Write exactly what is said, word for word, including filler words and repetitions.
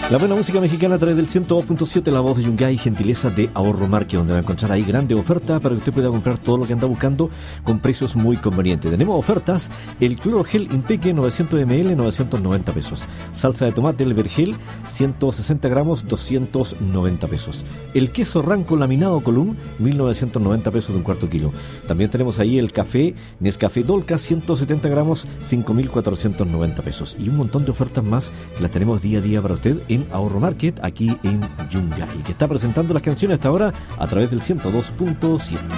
La buena música mexicana a través del ciento dos punto siete, la voz de Yungay, gentileza de Ahorro Market, donde va a encontrar ahí grande oferta para que usted pueda comprar todo lo que anda buscando con precios muy convenientes. Tenemos ofertas: el clorogel Impeque novecientos mililitros, novecientos noventa pesos. Salsa de tomate El Vergel, ciento sesenta gramos, doscientos noventa pesos. El queso Ranco laminado Column, mil novecientos noventa pesos de un cuarto kilo. También tenemos ahí el café Nescafé Dolca, ciento setenta gramos, cinco mil cuatrocientos noventa pesos. Y un montón de ofertas más que las tenemos día a día para usted en Ahorro Market, aquí en Yungay, que está presentando las canciones hasta ahora a través del ciento dos punto siete.